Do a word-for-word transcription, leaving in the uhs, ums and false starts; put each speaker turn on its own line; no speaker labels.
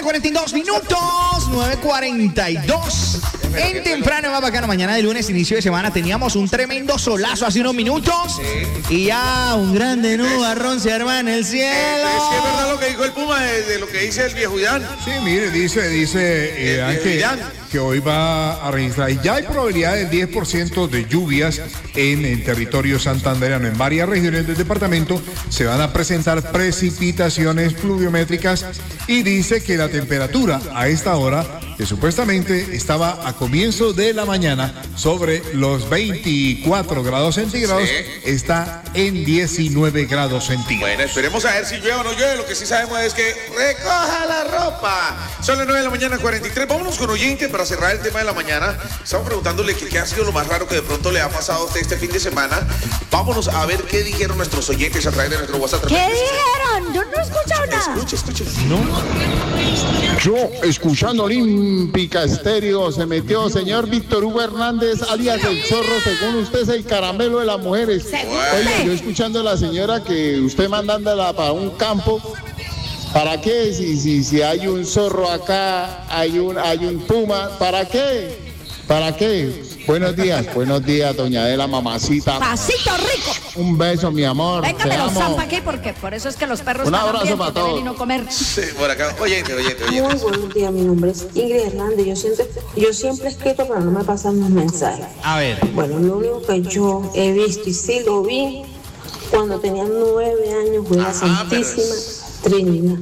cuarenta y dos minutos, nueve cuarenta y dos. En temprano, más bacano, mañana de lunes, inicio de semana, teníamos un tremendo solazo hace unos minutos. Sí. Y ya un grande nubarrón se arma en el cielo.
Es que es verdad lo que dijo el Puma de, de lo que dice el viejo Irán.
Sí, mire, dice, dice eh, que, que hoy va a registrar. Y ya hay probabilidad del diez por ciento de lluvias en el territorio santandereano. En varias regiones del departamento se van a presentar precipitaciones pluviométricas y dice que la temperatura a esta hora, que supuestamente estaba a comienzo de la mañana sobre los veinticuatro grados centígrados, sí, está en diecinueve grados centígrados.
Bueno, esperemos a ver si llueve o no llueve. Lo que sí sabemos es que recoja la ropa. Son las nueve de la mañana, cuarenta y tres. Vámonos con oyente para cerrar el tema de la mañana. Estamos preguntándole qué ha sido lo más raro que de pronto le ha pasado a usted este fin de semana. Vámonos a ver qué dijeron nuestros oyentes a través de nuestro WhatsApp.
¿Qué dijeron? Yo no he escuchado nada.
Escucha, escucha.
No. Yo, escuchando Olímpica Estéreo, se metió señor Víctor Hugo Hernández, alias el Zorro, según usted es el caramelo de las mujeres. Oiga, yo escuchando a la señora que usted mandándola para un campo. ¿Para qué? Si, si, si hay un zorro acá, hay un, hay un puma, ¿para qué? ¿Para qué? Buenos días, buenos días, doña Adela, mamacita.
Pasito rico.
Un beso, mi amor.
Venga, me lo zampa aquí porque por eso es que los perros
un
están
abrazo para todos.
Y no comer.
Sí, por acá. Oyente, oyente, oyente.
Muy buenos días, mi nombre es Ingrid Hernández. Yo siempre, yo siempre he escrito, pero no me pasan los mensajes.
A ver.
Bueno, lo único que yo he visto y sí lo vi cuando tenía nueve años fue la
Ajá,
Santísima
pero...
Trinidad.